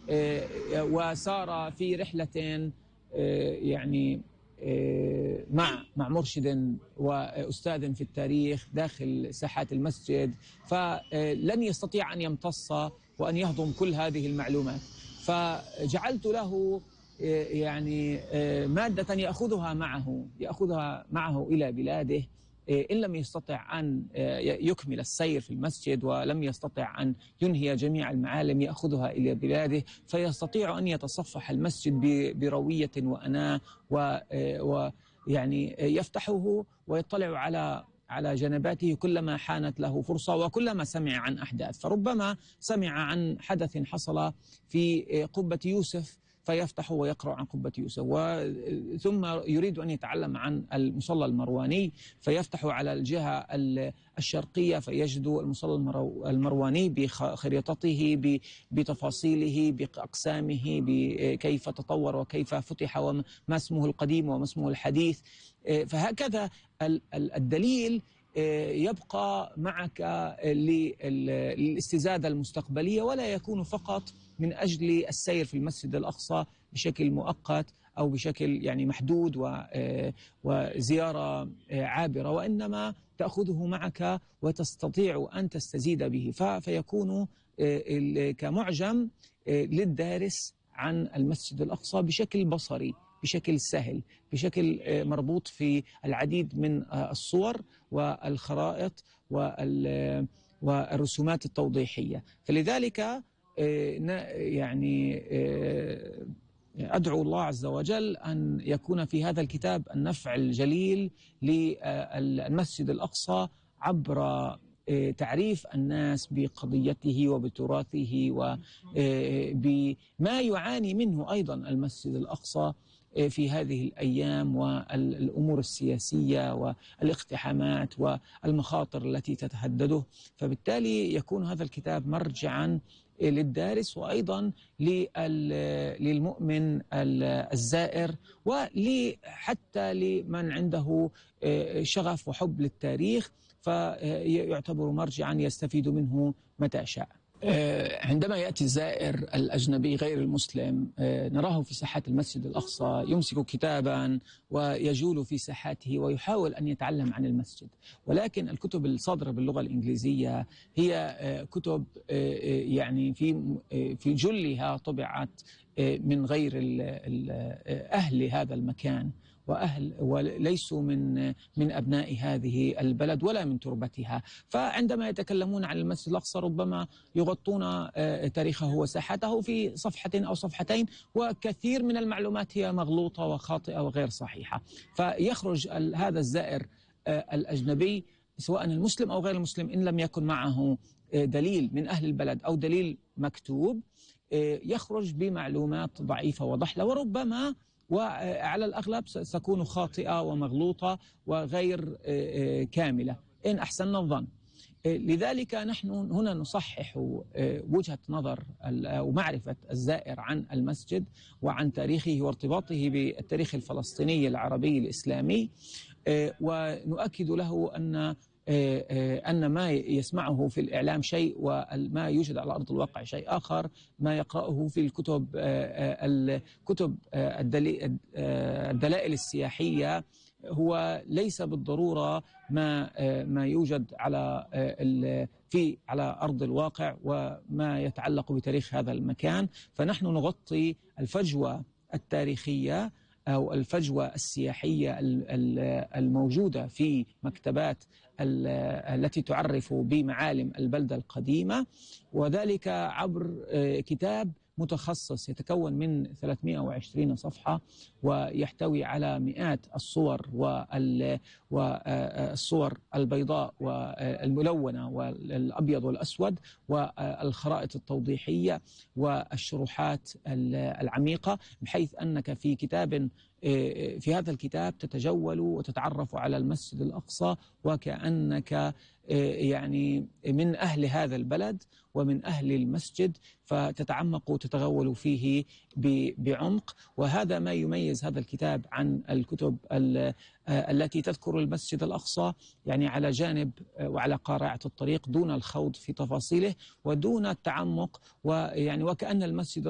وسار في رحلة يعني مع مرشد وأستاذ في التاريخ داخل ساحات المسجد، فلن يستطيع أن يمتص وأن يهضم كل هذه المعلومات، فجعلت له يعني مادة يأخذها معه إلى بلاده. إن لم يستطع أن يكمل السير في المسجد ولم يستطع أن ينهي جميع المعالم، يأخذها إلى بلاده فيستطيع أن يتصفح المسجد بروية وأناة، ويعني يفتحه ويطلع على جنباته كلما حانت له فرصة وكلما سمع عن أحداث. فربما سمع عن حدث حصل في قبة يوسف فيفتح ويقرأ عن قبة يوسف، ثم يريد أن يتعلم عن المصلى المرواني فيفتح على الجهة الشرقية فيجد المصلى المرواني بخريطته بتفاصيله بأقسامه بكيف تطور وكيف فتح وما اسمه القديم وما اسمه الحديث. فهكذا الدليل يبقى معك للاستزادة المستقبلية، ولا يكون فقط من أجل السير في المسجد الأقصى بشكل مؤقت أو بشكل يعني محدود وزيارة عابرة، وإنما تأخذه معك وتستطيع أن تستزيد به، فيكون كمعجم للدارس عن المسجد الأقصى بشكل بصري، بشكل سهل، بشكل مربوط في العديد من الصور والخرائط والرسومات التوضيحية. فلذلك يعني أدعو الله عز وجل أن يكون في هذا الكتاب النفع الجليل للمسجد الأقصى عبر تعريف الناس بقضيته وبتراثه وبما يعاني منه أيضا المسجد الأقصى في هذه الأيام والأمور السياسية والاقتحامات والمخاطر التي تتهدده. فبالتالي يكون هذا الكتاب مرجعا للدارس وأيضا للمؤمن الزائر وحتى لمن عنده شغف وحب للتاريخ، فيعتبر مرجعا يستفيد منه متى شاء. عندما يأتي الزائر الأجنبي غير المسلم نراه في ساحات المسجد الأقصى يمسك كتابا ويجول في ساحاته ويحاول أن يتعلم عن المسجد، ولكن الكتب الصادرة باللغة الإنجليزية هي كتب يعني في جلها طبعت من غير أهل هذا المكان وليسوا من أبناء هذه البلد ولا من تربتها. فعندما يتكلمون عن المسجد الأقصى ربما يغطون تاريخه وساحته في صفحة أو صفحتين، وكثير من المعلومات هي مغلوطة وخاطئة وغير صحيحة. فيخرج هذا الزائر الأجنبي سواء المسلم أو غير المسلم إن لم يكن معه دليل من أهل البلد أو دليل مكتوب يخرج بمعلومات ضعيفة وضحلة، وربما وعلى الأغلب ستكون خاطئة ومغلوطة وغير كاملة إن أحسن الظن. لذلك نحن هنا نصحح وجهة نظر ومعرفة الزائر عن المسجد وعن تاريخه وارتباطه بالتاريخ الفلسطيني العربي الإسلامي، ونؤكد له أن ما يسمعه في الإعلام شيء وما يوجد على أرض الواقع شيء آخر. ما يقرأه في الكتب الدلائل السياحية هو ليس بالضرورة ما يوجد على أرض الواقع وما يتعلق بتاريخ هذا المكان. فنحن نغطي الفجوة التاريخية أو الفجوة السياحية الموجودة في مكتبات التي تعرف بمعالم البلدة القديمة، وذلك عبر كتاب متخصص يتكون من 320 صفحة ويحتوي على مئات الصور والصور البيضاء والملونة والأبيض والأسود والخرائط التوضيحية والشروحات العميقة، بحيث أنك في هذا الكتاب تتجول وتتعرف على المسجد الأقصى وكأنك يعني من أهل هذا البلد ومن أهل المسجد، فتتعمق وتتغول فيه بعمق. وهذا ما يميز هذا الكتاب عن الكتب التي تذكر المسجد الأقصى يعني على جانب وعلى قارعة الطريق دون الخوض في تفاصيله ودون التعمق، ويعني وكأن المسجد